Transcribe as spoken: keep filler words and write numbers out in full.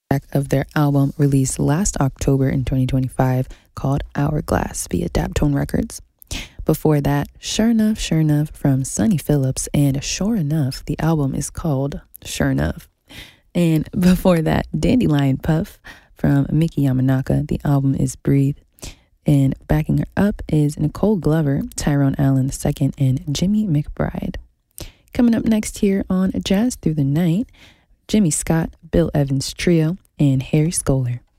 track of their album released last October in twenty twenty-five called Hourglass via Daptone Records. Before that, Sure Enough, Sure Enough from Sonny Phillips, and Sure Enough, the album is called Sure Enough. And before that, Dandelion Puff from Miki Yamanaka, the album is Breathe. And backing her up is Nicole Glover, Tyrone Allen the second, and Jimmy McBride. Coming up next here on Jazz Through the Night, Jimmy Scott, Bill Evans Trio, and Harry Scholar.